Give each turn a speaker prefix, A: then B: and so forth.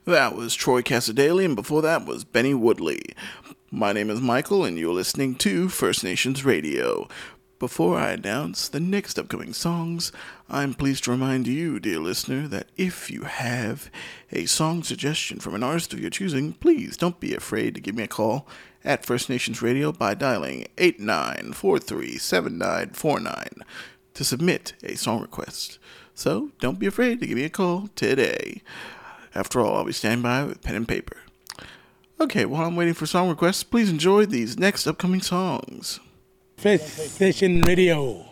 A: That was Troy Casadale, and before that was Benny Woodley. My name is Michael, and you're listening to First Nations Radio. Before I announce the next upcoming songs, I'm pleased to remind you, dear listener, that if you have a song suggestion from an artist of your choosing, please don't be afraid to give me a call at First Nations Radio by dialing 89437949 to submit a song request. So don't be afraid to give me a call today. After all, I'll be standing by with pen and paper. Okay, while I'm waiting for song requests, please enjoy these next upcoming songs.
B: First Station Radio.